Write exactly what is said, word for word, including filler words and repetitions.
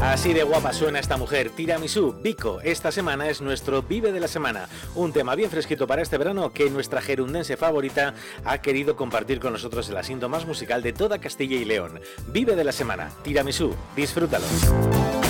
Así de guapa suena esta mujer, Tiramisú, Vico. Esta semana es nuestro Vive de la Semana, un tema bien fresquito para este verano que nuestra gerundense favorita ha querido compartir con nosotros el asiento más musical de toda Castilla y León. Vive de la Semana, Tiramisú, disfrútalo.